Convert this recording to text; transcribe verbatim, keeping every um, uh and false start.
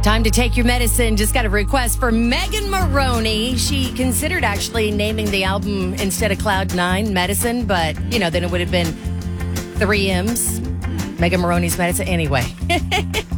Time to take your medicine. Just got a request for Megan Maroney. She considered actually naming the album instead of Cloud Nine Medicine, but, you know, then it would have been three M's. Megan Maroney's Medicine. Anyway.